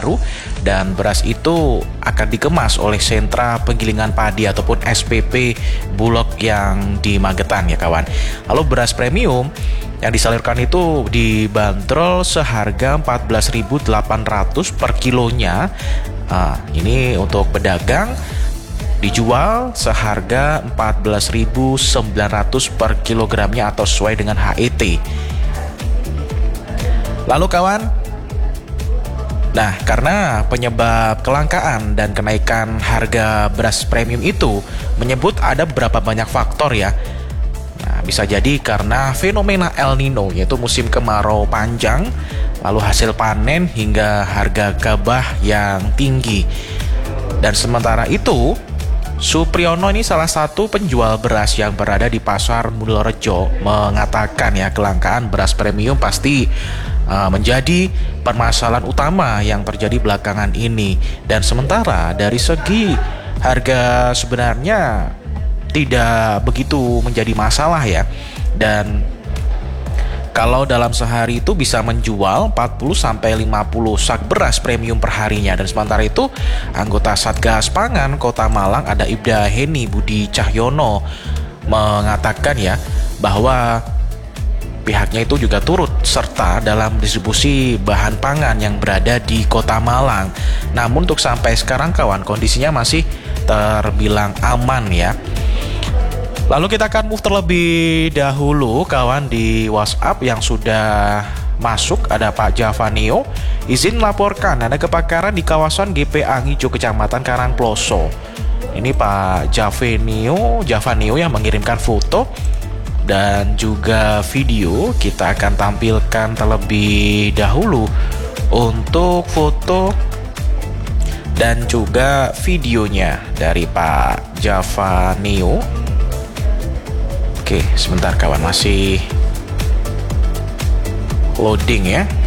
baru, dan beras itu akan dikemas oleh sentra penggilingan padi ataupun SPP Bulog yang di Magetan ya kawan. Lalu beras premium yang disalurkan itu dibanderol seharga 14.800 per kilonya. Ini untuk pedagang dijual seharga 14.900 per kilogramnya atau sesuai dengan HET. Lalu kawan, nah karena penyebab kelangkaan dan kenaikan harga beras premium itu menyebut ada beberapa banyak faktor ya. Nah, bisa jadi karena fenomena El Nino, yaitu musim kemarau panjang, lalu hasil panen hingga harga gabah yang tinggi. Dan sementara itu, Supriyono ini salah satu penjual beras yang berada di pasar Mulyorejo mengatakan ya, kelangkaan beras premium pasti menjadi permasalahan utama yang terjadi belakangan ini. Dan sementara dari segi harga sebenarnya tidak begitu menjadi masalah ya. Dan kalau dalam sehari itu bisa menjual 40-50 sak beras premium per harinya. Dan sementara itu anggota Satgas Pangan Kota Malang ada Ibda Heni Budi Cahyono mengatakan ya bahwa pihaknya itu juga turut serta dalam distribusi bahan pangan yang berada di Kota Malang. Namun untuk sampai sekarang kawan, kondisinya masih terbilang aman ya. Lalu kita akan move terlebih dahulu kawan di WhatsApp yang sudah masuk. Ada Pak Javanio, izin melaporkan ada kebakaran di kawasan GPA Ngijo Kecamatan Karangploso. Ini Pak Javanio yang mengirimkan foto dan juga video. Kita akan tampilkan terlebih dahulu untuk foto dan juga videonya dari Pak Javanio. Oke, sebentar kawan, masih loading ya.